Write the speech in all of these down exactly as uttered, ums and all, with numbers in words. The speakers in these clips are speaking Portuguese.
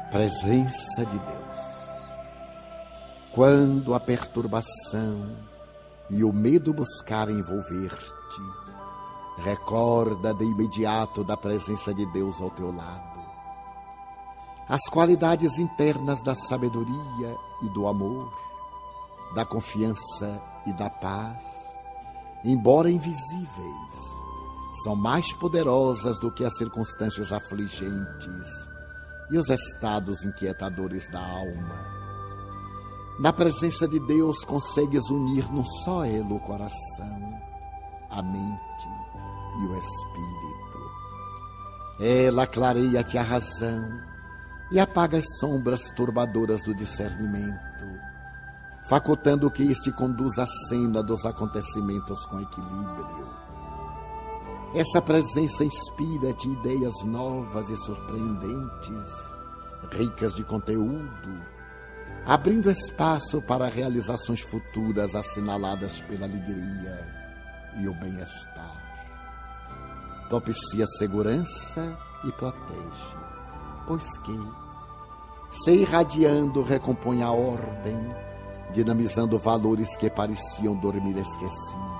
Presença de Deus. Quando a perturbação e o medo buscarem envolver-te, recorda de imediato da presença de Deus ao teu lado. As qualidades internas da sabedoria e do amor, da confiança e da paz, embora invisíveis, são mais poderosas do que as circunstâncias afligentes e os estados inquietadores da alma. Na presença de Deus consegues unir num só elo o coração, a mente e o espírito. Ela clareia-te a razão e apaga as sombras turbadoras do discernimento, facultando que este conduza a cena dos acontecimentos com equilíbrio. Essa presença inspira-te ideias novas e surpreendentes, ricas de conteúdo, abrindo espaço para realizações futuras assinaladas pela alegria e o bem-estar. Propicia segurança e protege, pois que, se irradiando, recompõe a ordem, dinamizando valores que pareciam dormir esquecidos.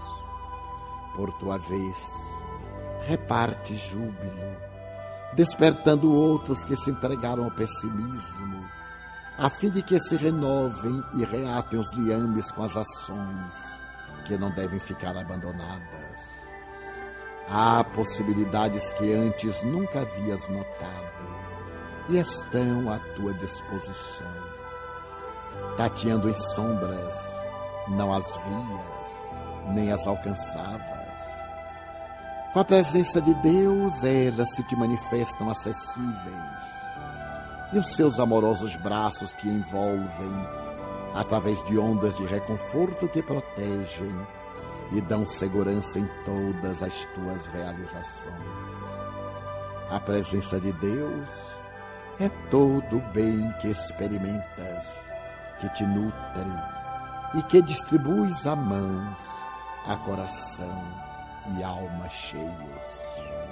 Por tua vez, reparte júbilo, despertando outros que se entregaram ao pessimismo, a fim de que se renovem e reatem os liames com as ações que não devem ficar abandonadas. Há possibilidades que antes nunca havias notado e estão à tua disposição. Tateando em sombras, não as vias, nem as alcançavas. Com a presença de Deus, elas se te manifestam acessíveis, e os seus amorosos braços te envolvem, através de ondas de reconforto que protegem e dão segurança em todas as tuas realizações. A presença de Deus é todo o bem que experimentas, que te nutre e que distribuis a mãos, a coração e alma cheios.